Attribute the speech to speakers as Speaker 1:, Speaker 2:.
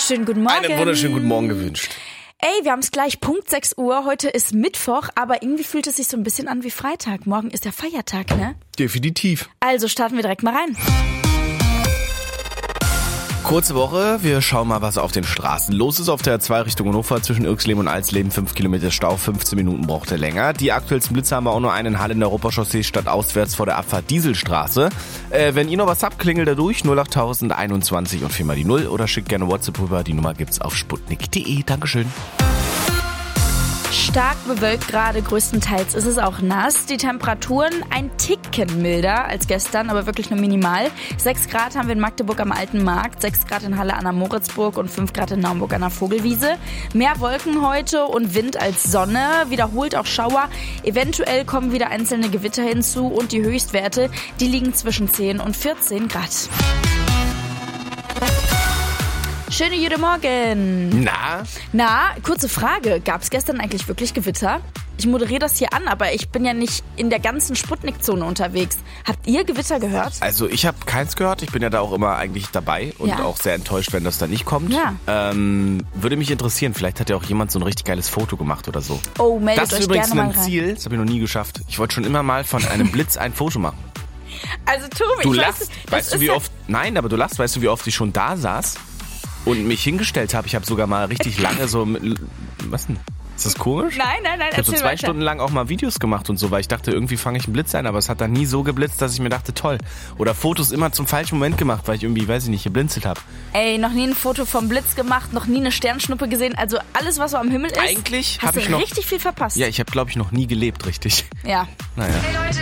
Speaker 1: wunderschönen guten Morgen.
Speaker 2: Einen wunderschönen guten Morgen gewünscht.
Speaker 1: Ey, wir haben es gleich Punkt 6 Uhr. Heute ist Mittwoch, aber irgendwie fühlt es sich so ein bisschen an wie Freitag. Morgen ist der Feiertag, ne?
Speaker 2: Definitiv.
Speaker 1: Also starten wir direkt mal rein.
Speaker 2: Kurze Woche, wir schauen mal, was auf den Straßen los ist. Auf der 2 Richtung Hannover zwischen Irxleben und Alsleben 5 Kilometer Stau, 15 Minuten braucht er länger. Die aktuellsten Blitze haben wir auch nur einen in Halle in der Europachaussee statt auswärts vor der Abfahrt Dieselstraße. Wenn ihr noch was habt, klingelt da durch 08021 und 4 mal die 0 oder schickt gerne WhatsApp rüber. Die Nummer gibt's auf sputnik.de. Dankeschön.
Speaker 1: Stark bewölkt gerade, größtenteils ist es auch nass. Die Temperaturen ein Ticken milder als gestern, aber wirklich nur minimal. 6 Grad haben wir in Magdeburg am Alten Markt, 6 Grad in Halle an der Moritzburg und 5 Grad in Naumburg an der Vogelwiese. Mehr Wolken heute und Wind als Sonne, wiederholt auch Schauer. Eventuell kommen wieder einzelne Gewitter hinzu und die Höchstwerte, die liegen zwischen 10 und 14 Grad. Schönen guten Morgen. Na, kurze Frage. Gab es gestern eigentlich wirklich Gewitter? Ich moderiere das hier an, aber ich bin ja nicht in der ganzen Sputnik-Zone unterwegs. Habt ihr Gewitter gehört?
Speaker 2: Also ich habe keins gehört. Ich bin ja da auch immer eigentlich dabei und auch sehr enttäuscht, wenn das da nicht kommt.
Speaker 1: Ja.
Speaker 2: Würde mich interessieren, vielleicht hat ja auch jemand so ein richtig geiles Foto gemacht oder so.
Speaker 1: Oh, meldet
Speaker 2: Das ist
Speaker 1: euch
Speaker 2: übrigens
Speaker 1: gerne mal
Speaker 2: ein
Speaker 1: rein.
Speaker 2: Ziel, das habe ich noch nie geschafft. Ich wollte schon immer mal von einem Blitz ein Foto machen.
Speaker 1: Also Tobi,
Speaker 2: Du
Speaker 1: ich
Speaker 2: lachst, weißt du wie oft, nein, aber du lachst, weißt du wie oft ich schon da saß und mich hingestellt habe? Ich habe sogar mal richtig lange so, was denn? Ist das komisch?
Speaker 1: Nein,
Speaker 2: Ich habe so 2 Stunden lang auch mal Videos gemacht und so, weil ich dachte, irgendwie fange ich einen Blitz ein, aber es hat dann nie so geblitzt, dass ich mir dachte, toll. Oder Fotos immer zum falschen Moment gemacht, weil ich irgendwie, weiß ich nicht, geblinzelt habe.
Speaker 1: Ey, noch nie ein Foto vom Blitz gemacht, noch nie eine Sternschnuppe gesehen, also alles, was so am Himmel ist,
Speaker 2: Eigentlich
Speaker 1: hast
Speaker 2: habe
Speaker 1: du
Speaker 2: ich noch
Speaker 1: richtig viel verpasst.
Speaker 2: Ja, ich habe, glaube ich, noch nie gelebt, richtig.
Speaker 1: Ja.
Speaker 2: Naja.
Speaker 3: Hey Leute,